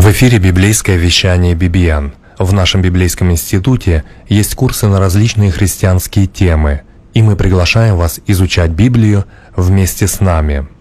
В эфире библейское вещание BBN. В нашем библейском институте есть курсы на различные христианские темы, и мы приглашаем вас изучать Библию вместе с нами.